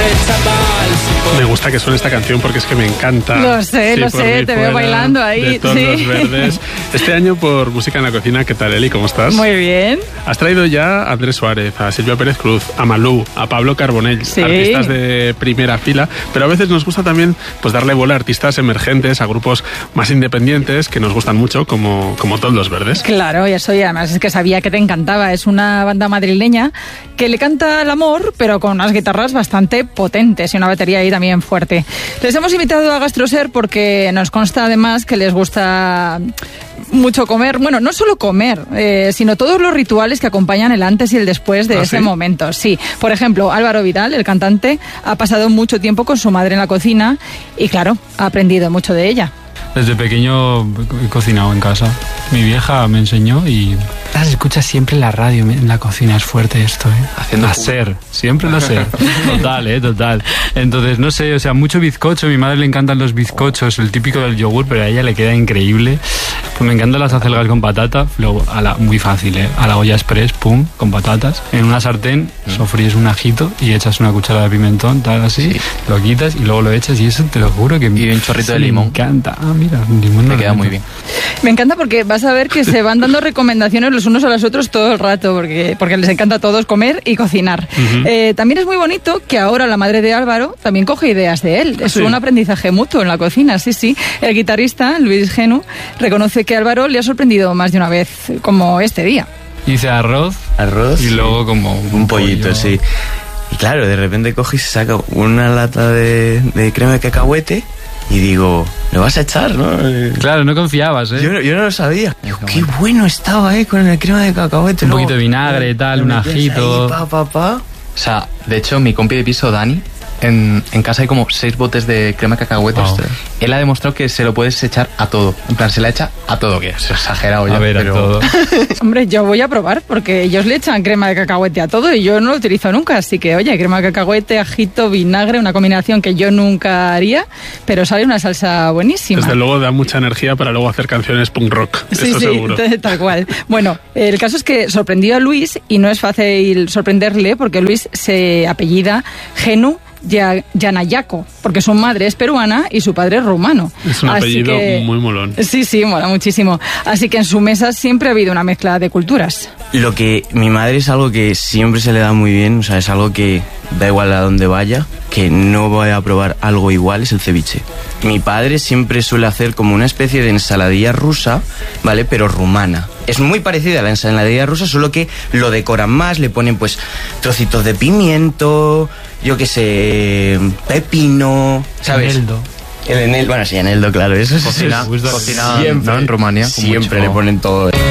Me gusta que suene esta canción porque es que me encanta. Lo sé, te veo bailando ahí. De todos los verdes. Este año por Música en la Cocina, ¿qué tal, Eli? ¿Cómo estás? Muy bien. Has traído ya a Andrés Suárez, a Silvia Pérez Cruz, a Malú, a Pablo Carbonell, artistas de primera fila, pero a veces nos gusta también pues darle bola a artistas emergentes, a grupos más independientes que nos gustan mucho, como Todos los Verdes. Claro, y eso, y además es que sabía que te encantaba. Es una banda madrileña que le canta al amor, pero con unas guitarras bastante potentes y una batería ahí también fuerte. Les hemos invitado a Gastroser porque nos consta además que les gusta mucho comer, bueno, no solo comer, sino todos los rituales que acompañan el antes y el después de ese momento. Sí, por ejemplo, Álvaro Vidal, el cantante, ha pasado mucho tiempo con su madre en la cocina y claro, ha aprendido mucho de ella. Desde pequeño he cocinado en casa. Mi vieja me enseñó y escuchas siempre la radio en la cocina. Es fuerte esto, Haciendo hacer, siempre lo sé. Total. Entonces, no sé, o sea, mucho bizcocho. A mi madre le encantan los bizcochos, el típico del yogur, pero a ella le queda increíble. Pues me encantan las acelgas con patata. Luego, muy fácil, a la olla express, pum, con patatas. En una sartén sofríes un ajito y echas una cucharada de pimentón, tal así, lo quitas y luego lo echas y eso te lo juro que y un chorrito de limón. Me encanta. Mira, limón me queda muy bien. Me encanta porque vas a ver que se van dando recomendaciones los unos a los otros todo el rato, porque les encanta a todos comer y cocinar. También es muy bonito que ahora la madre de Álvaro también coge ideas de él. Es un aprendizaje mutuo en la cocina, sí. El guitarrista, Luis Genu, reconoce que Álvaro le ha sorprendido más de una vez, como este día. Hice arroz y luego como un pollito, sí. Y claro, de repente coge y se saca una lata de crema de cacahuete y digo, ¿lo vas a echar, no? Claro, no confiabas, Yo no lo sabía. Digo, qué bueno estaba, con el crema de cacahuete. Un poquito de vinagre, tal, un ajito. Ahí, O sea, de hecho, mi compi de piso, Dani, en casa hay como 6 botes de crema de cacahuete. Él ha demostrado que se lo puedes echar a todo. En plan, se la echa a todo, que es exagerado ya. A todo. Hombre, yo voy a probar, porque ellos le echan crema de cacahuete a todo y yo no lo utilizo nunca. Así que, oye, crema de cacahuete, ajito, vinagre, una combinación que yo nunca haría, pero sale una salsa buenísima. Desde luego da mucha energía para luego hacer canciones punk rock, eso seguro. Sí, tal cual. Bueno, el caso es que sorprendió a Luis y no es fácil sorprenderle porque Luis se apellida Genu Yanayaco, porque su madre es peruana y su padre es rumano. Es un apellido muy molón. Sí, mola muchísimo. Así que en su mesa siempre ha habido una mezcla de culturas. Lo que mi madre es algo que siempre se le da muy bien, o sea, es algo que da igual a donde vaya, que no voy a probar algo igual, es el ceviche. Mi padre siempre suele hacer como una especie de ensaladilla rusa, ¿vale? Pero rumana. Es muy parecida a la ensaladilla rusa, solo que lo decoran más, le ponen pues trocitos de pimiento, yo qué sé, pepino, ¿sabes? Eneldo. Bueno, sí, eneldo, claro, eso es cocinado siempre, ¿no? En Rumania. Siempre le ponen todo.